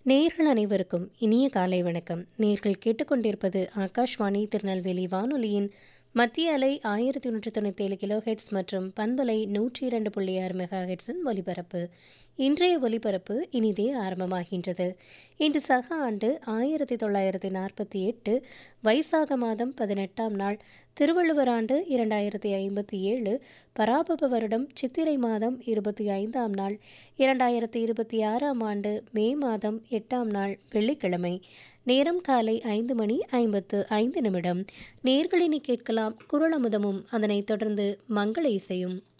நேயர்கள் அனைவருக்கும் இனிய காலை வணக்கம். நேயர்கள் கேட்டுக்கொண்டிருப்பது ஆகாஷ்வாணி திருநெல்வேலி வானொலியின் மத்திய அலை 1197 கிலோ ஹெட்ஸ் மற்றும் பண்பலை 102.6 மெகா ஹெட்ஸின் ஒலிபரப்பு. இன்றைய ஒலிபரப்பு இனிதே ஆரம்பமாகின்றது. இன்று சக ஆண்டு 1948 வைசாக மாதம் 18ஆம் நாள், திருவள்ளுவர் ஆண்டு 2057, பராபவ வருடம் சித்திரை மாதம் 25ஆம் நாள், 2026ஆம் ஆண்டு மே மாதம் 8ஆம் நாள் வெள்ளிக்கிழமை. நேரம் காலை 5:55. நேயர்களினி கேட்கலாம் குறளமுதமும், அதனைத் தொடர்ந்து மங்கள இசையும்.